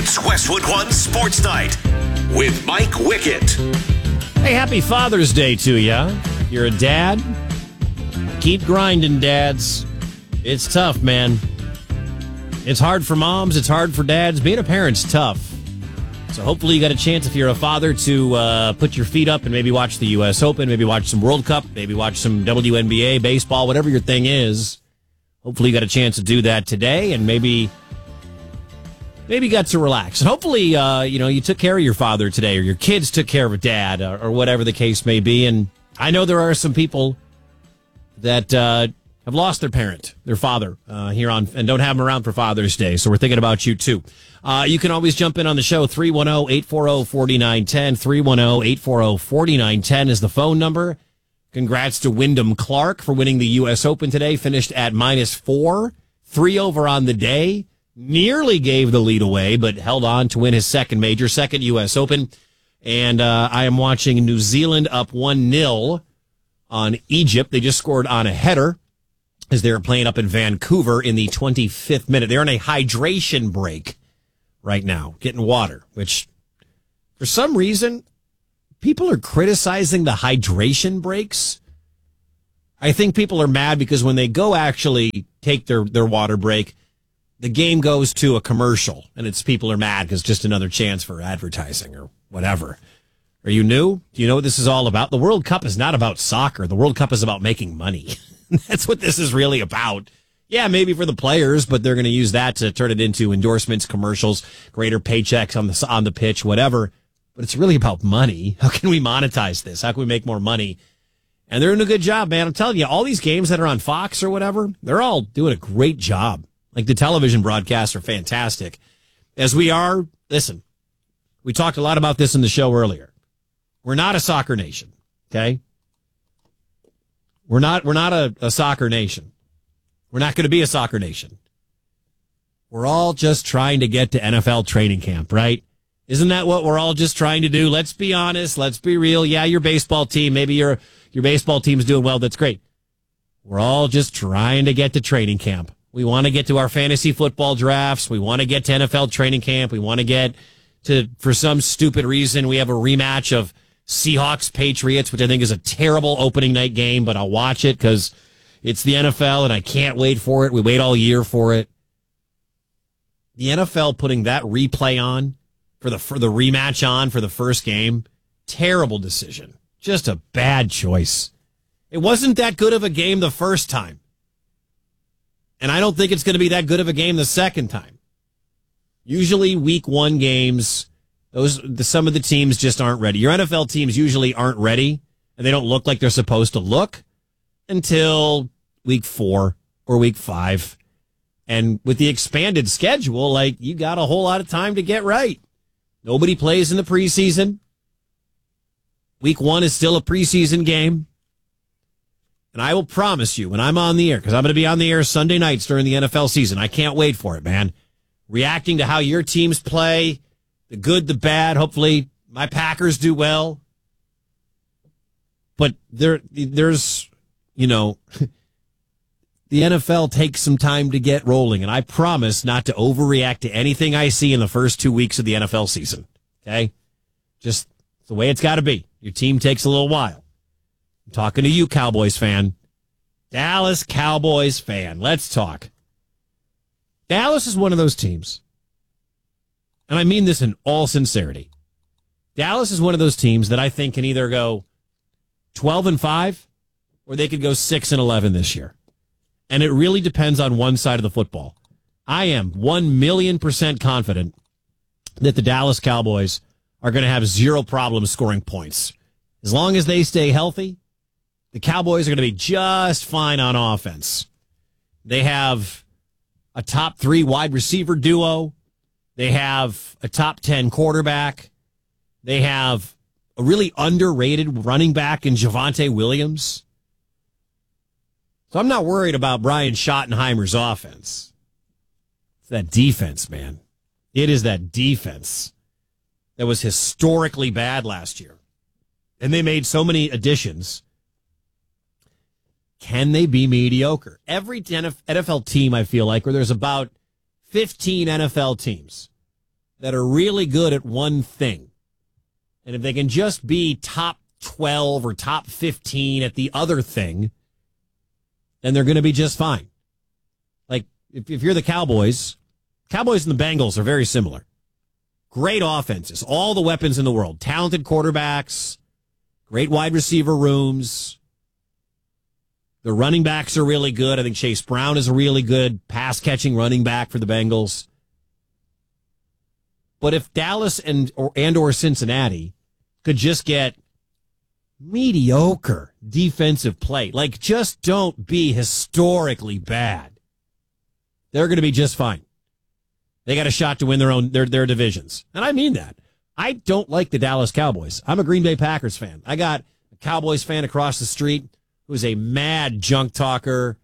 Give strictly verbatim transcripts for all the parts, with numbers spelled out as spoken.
It's Westwood One Sports Night with Mike Wickett. Hey, happy Father's Day to you. You're a dad. Keep grinding, dads. It's tough, man. It's hard for moms. It's hard for dads. Being a parent's tough. So hopefully you got a chance, if you're a father, to uh, put your feet up and maybe watch the U S Open, maybe watch some World Cup, maybe watch some W N B A, baseball, whatever your thing is. Hopefully you got a chance to do that today, and maybe maybe got to relax. And hopefully, uh, you know, you took care of your father today, or your kids took care of a dad, or, or whatever the case may be. And I know there are some people that uh, have lost their parent, their father, uh, here on, and don't have them around for Father's Day. So we're thinking about you, too. Uh, you can always jump in on the show. three one zero, eight four zero, four nine one zero. three one zero, eight four zero, four nine one zero is the phone number. Congrats to Wyndham Clark for winning the U S Open today. Finished at minus four, three over on the day. Nearly gave the lead away, but held on to win his second major, second U S Open. And uh, I am watching New Zealand up one nil on Egypt. They just scored on a header as they were playing up in Vancouver in the twenty-fifth minute. They're on a hydration break right now, getting water, which for some reason people are criticizing the hydration breaks. I think people are mad because when they go actually take their, their water break, the game goes to a commercial, and it's people are mad because it's just another chance for advertising or whatever. Are you new? Do you know what this is all about? The World Cup is not about soccer. The World Cup is about making money. That's what this is really about. Yeah, maybe for the players, but they're going to use that to turn it into endorsements, commercials, greater paychecks on the on the pitch, whatever. But it's really about money. How can we monetize this? How can we make more money? And they're doing a good job, man. I'm telling you, all these games that are on Fox or whatever, they're all doing a great job. Like, the television broadcasts are fantastic. As we are, listen, we talked a lot about this in the show earlier. We're not a soccer nation, okay? We're not, we're not a, a soccer nation. We're not going to be a soccer nation. We're all just trying to get to N F L training camp, right? Isn't that what we're all just trying to do? Let's be honest. Let's be real. Yeah, your baseball team, maybe your your baseball team's doing well. That's great. We're all just trying to get to training camp. We want to get to our fantasy football drafts. We want to get to N F L training camp. We want to get to, for some stupid reason, we have a rematch of Seahawks Patriots, which I think is a terrible opening night game, but I'll watch it because it's the N F L and I can't wait for it. We wait all year for it. The N F L putting that replay on for the for the rematch on for the first game, terrible decision. Just a bad choice. It wasn't that good of a game the first time. And I don't think it's going to be that good of a game the second time. Usually week one games, those the, some of the teams just aren't ready. Your N F L teams usually aren't ready, and they don't look like they're supposed to look until week four or week five. And with the expanded schedule, like, you got a whole lot of time to get right. Nobody plays in the preseason. Week one is still a preseason game. And I will promise you, when I'm on the air, because I'm going to be on the air Sunday nights during the N F L season, I can't wait for it, man. Reacting to how your teams play, the good, the bad. Hopefully my Packers do well. But there, there's, you know, the N F L takes some time to get rolling, and I promise not to overreact to anything I see in the first two weeks of the N F L season. Okay? Just the way it's got to be. Your team takes a little while. I'm talking to you, Cowboys fan. Dallas Cowboys fan. Let's talk. Dallas is one of those teams, and I mean this in all sincerity. Dallas is one of those teams that I think can either go twelve and five or they could go six and eleven this year. And it really depends on one side of the football. I am one million percent confident that the Dallas Cowboys are going to have zero problems scoring points. As long as they stay healthy, the Cowboys are going to be just fine on offense. They have a top three wide receiver duo. They have a top ten quarterback. They have a really underrated running back in Javonte Williams. So I'm not worried about Brian Schottenheimer's offense. It's that defense, man. It is that defense that was historically bad last year. And they made so many additions. Can they be mediocre? Every N F L team, I feel like, where there's about fifteen N F L teams, that are really good at one thing. And if they can just be top twelve or top fifteen at the other thing, then they're going to be just fine. Like, if, if you're the Cowboys, Cowboys and the Bengals are very similar. Great offenses, all the weapons in the world, talented quarterbacks, great wide receiver rooms. The running backs are really good. I think Chase Brown is a really good pass-catching running back for the Bengals. But if Dallas and or, and or Cincinnati could just get mediocre defensive play, like just don't be historically bad, they're going to be just fine. They got a shot to win their own their their divisions. And I mean that. I don't like the Dallas Cowboys. I'm a Green Bay Packers fan. I got a Cowboys fan across the street who's a mad junk talker.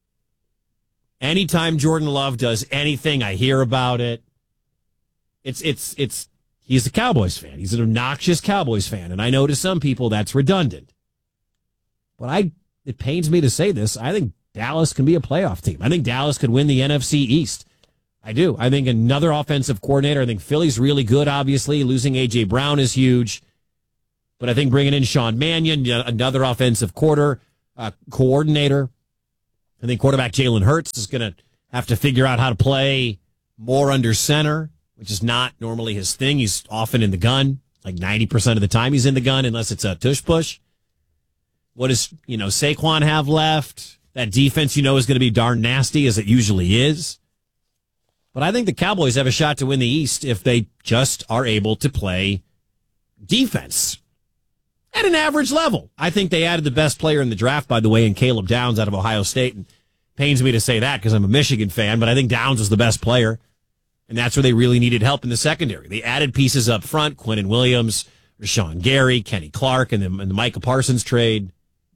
Anytime Jordan Love does anything, I hear about it. It's it's it's he's a Cowboys fan. He's an obnoxious Cowboys fan, and I know to some people that's redundant. But I it pains me to say this. I think Dallas can be a playoff team. I think Dallas could win the N F C East. I do. I think another offensive coordinator. I think Philly's really good, obviously. Losing A J. Brown is huge. But I think bringing in Sean Mannion, another offensive quarter, uh, coordinator. I think quarterback Jalen Hurts is going to have to figure out how to play more under center, which is not normally his thing. He's often in the gun. Like ninety percent of the time he's in the gun, unless it's a tush push. What does, you know, Saquon have left? That defense, you know, is going to be darn nasty, as it usually is. But I think the Cowboys have a shot to win the East if they just are able to play defense at an average level. I think they added the best player in the draft, by the way, in Caleb Downs out of Ohio State. And it pains me to say that because I'm a Michigan fan, but I think Downs was the best player. And that's where they really needed help in the secondary. They added pieces up front, Quinnen Williams, Rashawn Gary, Kenny Clark, and the, and the Micah Parsons trade.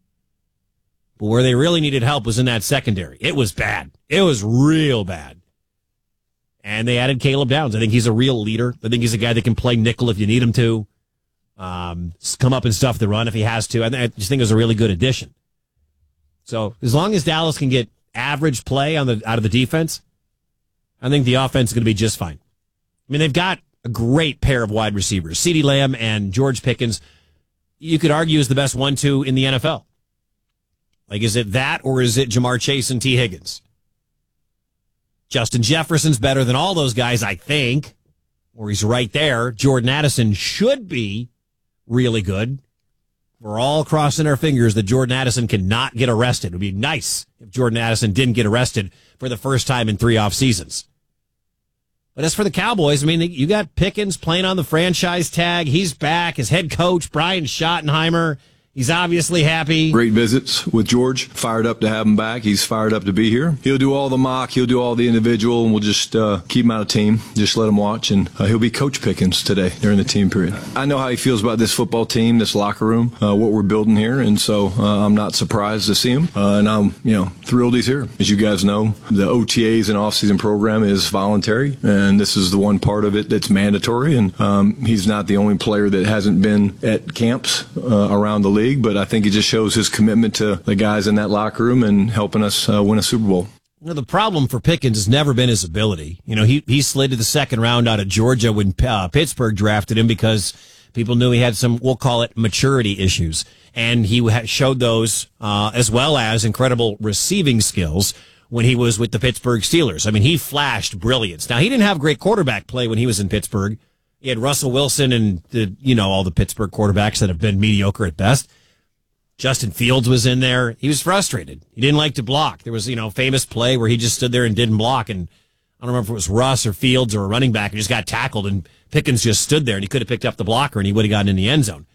But where they really needed help was in that secondary. It was bad. It was real bad. And they added Caleb Downs. I think he's a real leader. I think he's a guy that can play nickel if you need him to. Um, come up and stuff the run if he has to. I, th- I just think it was a really good addition. So as long as Dallas can get average play on the out of the defense, I think the offense is going to be just fine. I mean, they've got a great pair of wide receivers. CeeDee Lamb and George Pickens, you could argue, is the best one two in the N F L. Like, is it that or is it Jamar Chase and T. Higgins? Justin Jefferson's better than all those guys, I think, or he's right there. Jordan Addison should be really good. We're all crossing our fingers that Jordan Addison cannot get arrested. It would be nice if Jordan Addison didn't get arrested for the first time in three off seasons. But as for the Cowboys, I mean, you got Pickens playing on the franchise tag. He's back. His head coach, Brian Schottenheimer, he's obviously happy. Great visits with George. Fired up to have him back. He's fired up to be here. He'll do all the mock. He'll do all the individual, and we'll just uh, keep him out of team. Just let him watch, and uh, he'll be Coach Pickens today during the team period. I know how he feels about this football team, this locker room, uh, what we're building here, and so uh, I'm not surprised to see him. Uh, and I'm, you know, thrilled he's here. As you guys know, the O T As and off-season program is voluntary, and this is the one part of it that's mandatory. And um, he's not the only player that hasn't been at camps uh, around the league. But I think it just shows his commitment to the guys in that locker room and helping us uh, win a Super Bowl. You know, the problem for Pickens has never been his ability. You know, he, he slid to the second round out of Georgia when uh, Pittsburgh drafted him because people knew he had some, we'll call it, maturity issues. And he ha- showed those uh, as well as incredible receiving skills when he was with the Pittsburgh Steelers. I mean, he flashed brilliance. Now, he didn't have great quarterback play when he was in Pittsburgh. He had Russell Wilson and, the, you know, all the Pittsburgh quarterbacks that have been mediocre at best. Justin Fields was in there. He was frustrated. He didn't like to block. There was, you know, a famous play where he just stood there and didn't block. And I don't remember if it was Russ or Fields or a running back and just got tackled. And Pickens just stood there and he could have picked up the blocker and he would have gotten in the end zone.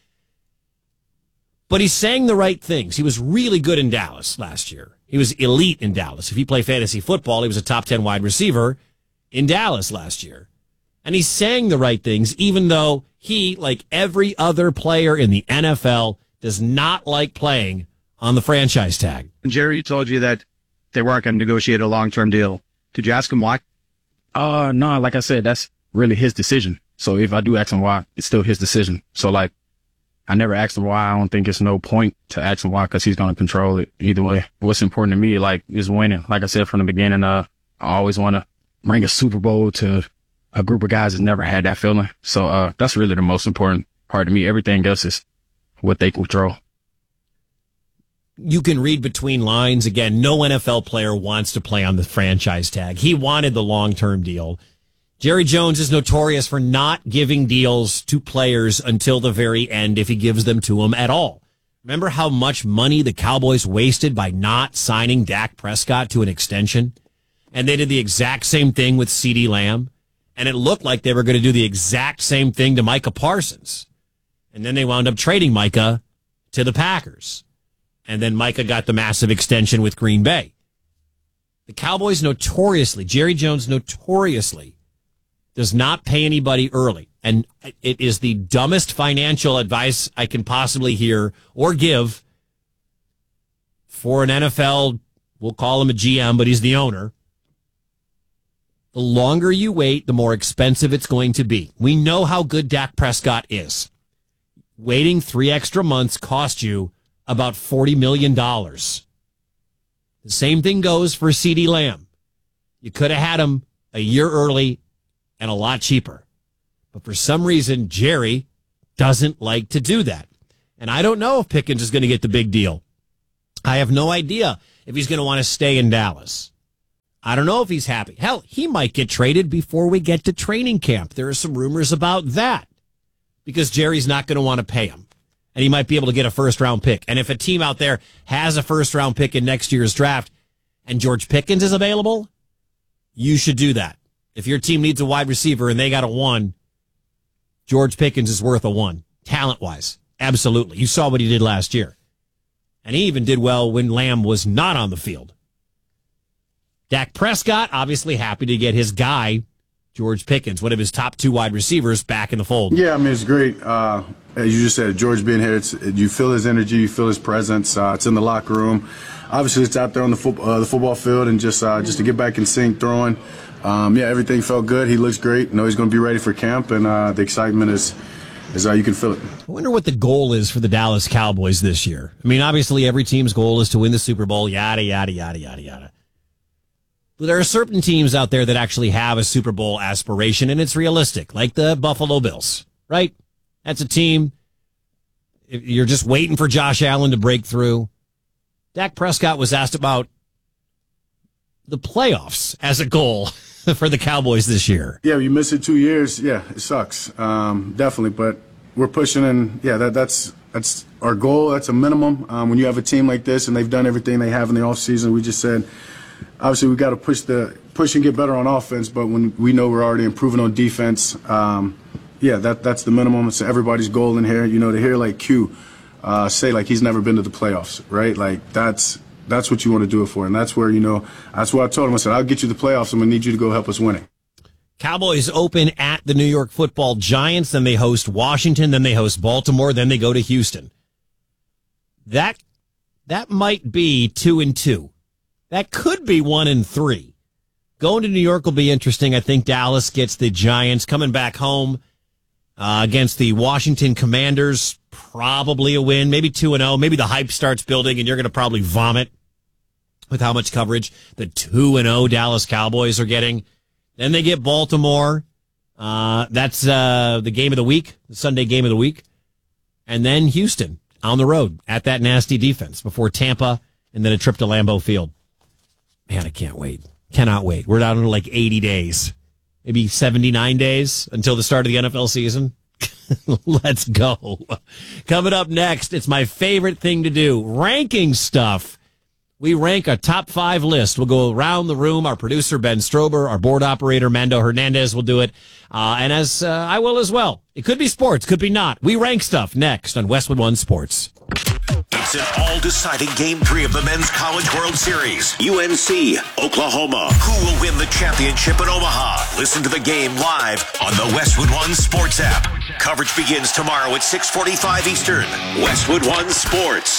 But he's saying the right things. He was really good in Dallas last year. He was elite in Dallas. If you play fantasy football, he was a top ten wide receiver in Dallas last year. And he's saying the right things, even though he, like every other player in the N F L, does not like playing on the franchise tag. Jerry told you that they weren't going to negotiate a long-term deal. Did you ask him why? Uh, no, like I said, that's really his decision. So if I do ask him why, it's still his decision. So, like, I never asked him why. I don't think it's no point to ask him why because he's going to control it either way. What's important to me, like, is winning. Like I said from the beginning, uh, I always want to bring a Super Bowl to a group of guys has never had that feeling. So uh, that's really the most important part to me. Everything else is what they control. You can read between lines. Again, no N F L player wants to play on the franchise tag. He wanted the long-term deal. Jerry Jones is notorious for not giving deals to players until the very end if he gives them to them at all. Remember how much money the Cowboys wasted by not signing Dak Prescott to an extension? And they did the exact same thing with CeeDee Lamb. And it looked like they were going to do the exact same thing to Micah Parsons. And then they wound up trading Micah to the Packers. And then Micah got the massive extension with Green Bay. The Cowboys notoriously, Jerry Jones notoriously, does not pay anybody early. And it is the dumbest financial advice I can possibly hear or give for an N F L, we'll call him a G M, but he's the owner. The longer you wait, the more expensive it's going to be. We know how good Dak Prescott is. Waiting three extra months cost you about forty million dollars. The same thing goes for CeeDee Lamb. You could have had him a year early and a lot cheaper. But for some reason, Jerry doesn't like to do that. And I don't know if Pickens is going to get the big deal. I have no idea if he's going to want to stay in Dallas. I don't know if he's happy. Hell, he might get traded before we get to training camp. There are some rumors about that because Jerry's not going to want to pay him. And he might be able to get a first-round pick. And if a team out there has a first-round pick in next year's draft and George Pickens is available, you should do that. If your team needs a wide receiver and they got a one, George Pickens is worth a one, talent-wise. Absolutely. You saw what he did last year. And he even did well when Lamb was not on the field. Dak Prescott, obviously happy to get his guy, George Pickens, one of his top two wide receivers, back in the fold. Yeah, I mean, it's great. Uh, as you just said, George being here, it's, you feel his energy, you feel his presence. Uh, it's in the locker room. Obviously, it's out there on the, fo- uh, the football field, and just uh, just to get back in sync, throwing. Um, yeah, everything felt good. He looks great. You know, he's going to be ready for camp, and uh, the excitement is, is uh, you can feel it. I wonder what the goal is for the Dallas Cowboys this year. I mean, obviously, every team's goal is to win the Super Bowl, yada, yada, yada, yada, yada. But there are certain teams out there that actually have a Super Bowl aspiration, and it's realistic, like the Buffalo Bills, right? That's a team. If you're just waiting for Josh Allen to break through. Dak Prescott was asked about the playoffs as a goal for the Cowboys this year. Yeah, you miss it two years. Yeah, it sucks. Um, definitely, but we're pushing, and yeah, that, that's that's our goal. That's a minimum. Um, when you have a team like this and they've done everything they have in the offseason, we just said, obviously, we got to push the push and get better on offense. But when we know we're already improving on defense, um, yeah, that that's the minimum. It's everybody's goal in here. You know, to hear like Q uh, say like he's never been to the playoffs, right? Like that's that's what you want to do it for, and that's where you know that's what I told him. I said, I'll get you the playoffs. I'm gonna need you to go help us win it. Cowboys open at the New York Football Giants, then they host Washington, then they host Baltimore, then they go to Houston. That that might be two and two. That could be one and three. Going to New York will be interesting. I think Dallas gets the Giants coming back home uh, against the Washington Commanders. Probably a win, maybe two and oh. Maybe the hype starts building and you're going to probably vomit with how much coverage the two and oh Dallas Cowboys are getting. Then they get Baltimore. Uh, that's uh, the game of the week, the Sunday game of the week. And then Houston on the road at that nasty defense before Tampa and then a trip to Lambeau Field. Man, I can't wait. Cannot wait. We're down to like eighty days, maybe seventy-nine days until the start of the N F L season. Let's go. Coming up next, it's my favorite thing to do, ranking stuff. We rank a top five list. We'll go around the room. Our producer, Ben Strober, our board operator, Mando Hernandez, will do it. Uh, and as uh, I will as well. It could be sports, could be not. We rank stuff next on Westwood One Sports. It's an all-deciding Game three of the Men's College World Series. U N C, Oklahoma. Who will win the championship in Omaha? Listen to the game live on the Westwood One Sports app. Coverage begins tomorrow at six forty-five Eastern. Westwood One Sports.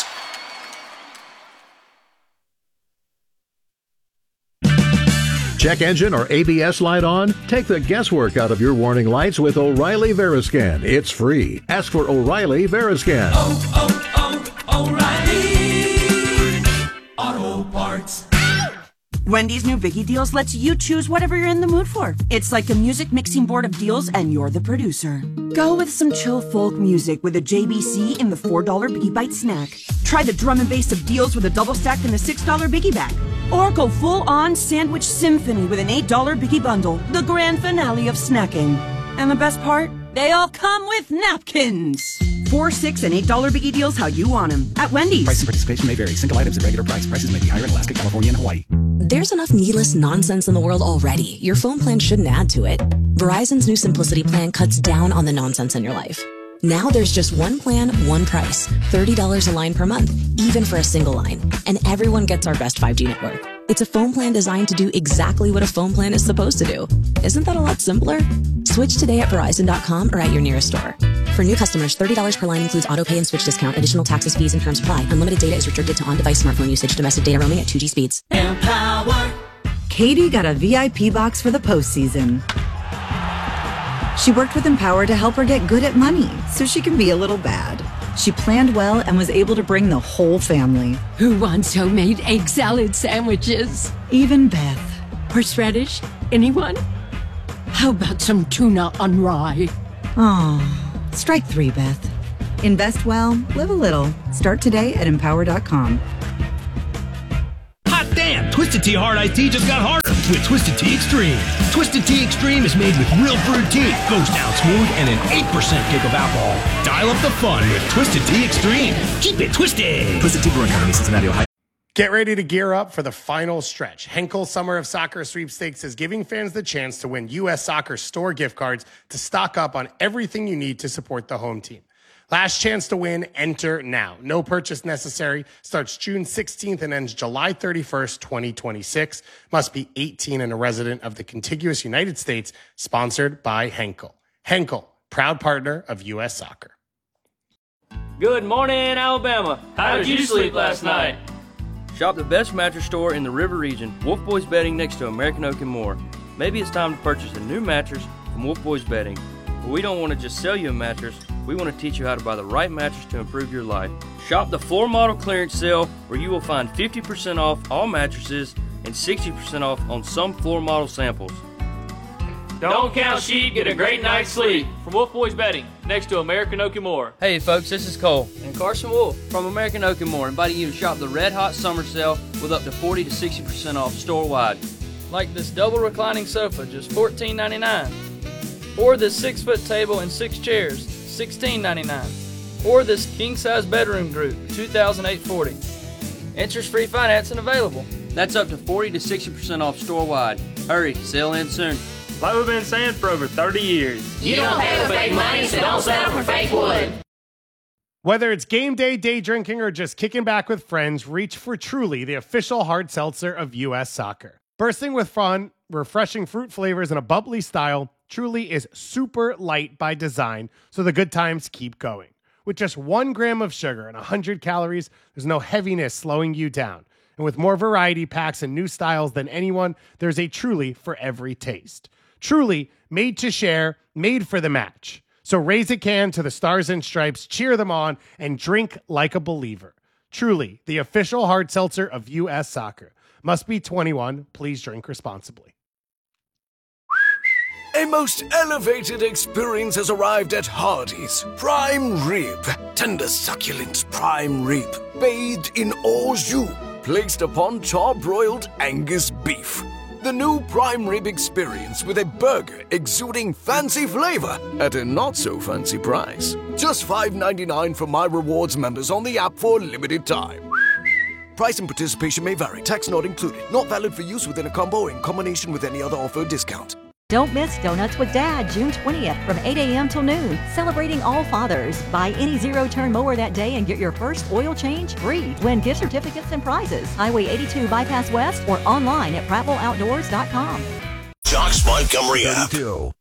Check engine or A B S light on? Take the guesswork out of your warning lights with O'Reilly Veriscan. It's free. Ask for O'Reilly Veriscan. Oh, oh, oh, O'Reilly Auto Parts. Wendy's new Biggie Deals lets you choose whatever you're in the mood for. It's like a music mixing board of deals, and you're the producer. Go with some chill folk music with a J B C in the four dollar Biggie Bite snack. Try the drum and bass of deals with a double stack in the six dollar Biggie bag. Or go full-on sandwich symphony with an eight dollar Biggie bundle, the grand finale of snacking. And the best part? They all come with napkins. Four, six, and eight dollar Biggie Deals how you want them at Wendy's. Price and participation may vary. Single items at regular price. Prices may be higher in Alaska, California, and Hawaii. There's enough needless nonsense in the world already. Your phone plan shouldn't add to it. Verizon's new Simplicity plan cuts down on the nonsense in your life. Now there's just one plan, one price. thirty dollars a line per month, even for a single line. And everyone gets our best five G network. It's a phone plan designed to do exactly what a phone plan is supposed to do. Isn't that a lot simpler? Switch today at Verizon dot com or at your nearest store. For new customers, thirty dollars per line includes auto pay and switch discount. Additional taxes, fees, and terms apply. Unlimited data is restricted to on-device smartphone usage. Domestic data roaming at two G speeds. Empower. Katie got a V I P box for the postseason. She worked with Empower to help her get good at money so she can be a little bad. She planned well and was able to bring the whole family. Who wants homemade egg salad sandwiches? Even Beth. Horseradish? Anyone? How about some tuna on rye? Oh, strike three, Beth. Invest well, live a little. Start today at empower dot com. Hot damn! Twisted Tea Hard Iced Tea just got harder with Twisted Tea Extreme. Twisted Tea Extreme is made with real brewed tea, goes down smooth, and an eight percent kick of alcohol. Dial up the fun with Twisted Tea Extreme. Keep it twisted! Twisted Tea Brewing Company, Cincinnati, Ohio. Get ready to gear up for the final stretch. Henkel Summer of Soccer Sweepstakes is giving fans the chance to win U S Soccer store gift cards to stock up on everything you need to support the home team. Last chance to win, enter now. No purchase necessary. Starts June sixteenth and ends July thirty-first, twenty twenty-six. Must be eighteen and a resident of the contiguous United States. Sponsored by Henkel. Henkel, proud partner of U S Soccer. Good morning, Alabama. How did you sleep last night? Shop the best mattress store in the River Region, Wolf Boys Bedding next to American Oak and more. Maybe it's time to purchase a new mattress from Wolf Boys Bedding. But we don't want to just sell you a mattress. We want to teach you how to buy the right mattress to improve your life. Shop the floor model clearance sale where you will find fifty percent off all mattresses and sixty percent off on some floor model samples. Don't count sheep, get a great night's sleep. From Wolf Boys Bedding, next to American Oak and More. Hey folks, this is Cole and Carson Wolf from American Oak and More, inviting you to shop the Red Hot Summer Sale with up to forty to sixty percent off store-wide. Like this double reclining sofa, just fourteen ninety-nine. Or this six-foot table and six chairs, sixteen ninety-nine. Or this king-size bedroom group, two thousand eight hundred forty dollars. Interest-free financing available. That's up to forty to sixty percent off store-wide. Hurry, sale ends soon. Like we've been saying for over thirty years. You don't pay with fake money, so don't settle for fake wood. Whether it's game day, day drinking, or just kicking back with friends, reach for Truly, the official hard seltzer of U S Soccer. Bursting with fun, refreshing fruit flavors, and a bubbly style, Truly is super light by design, so the good times keep going. With just one gram of sugar and one hundred calories, there's no heaviness slowing you down. And with more variety packs and new styles than anyone, there's a Truly for every taste. Truly, made to share, made for the match. So raise a can to the Stars and Stripes, cheer them on, and drink like a believer. Truly, the official hard seltzer of U S Soccer. Must be twenty-one. Please drink responsibly. A most elevated experience has arrived at Hardee's. Prime rib. Tender, succulent prime rib. Bathed in au jus. Placed upon char-broiled Angus beef. The new prime rib experience with a burger exuding fancy flavor at a not-so-fancy price. Just five ninety-nine for My Rewards members on the app for a limited time. Price and participation may vary. Tax not included. Not valid for use within a combo or in combination with any other offer or discount. Don't miss Donuts with Dad, June twentieth from eight a.m. till noon. Celebrating all fathers. Buy any zero-turn mower that day and get your first oil change free. Win gift certificates and prizes. Highway eighty-two Bypass West or online at prattville outdoors dot com. Jock's Montgomery app.